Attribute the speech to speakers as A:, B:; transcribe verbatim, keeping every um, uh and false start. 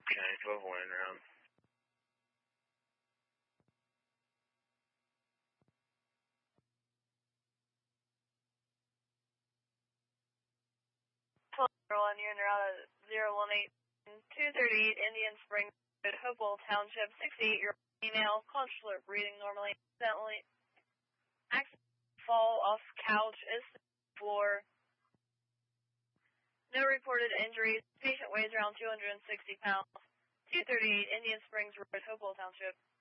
A: Okay, twelve one around.
B: twelve one, you're in route at zero one eight two thirty-eight Indian Springs, Hopewell Township, sixty-eight-year-old female, consular breathing normally, accidentally, accidentally fall off couch, is floor. No reported injuries. Patient weighs around two hundred sixty pounds. two thirty-eight Indian Springs Road, Hopewell Township.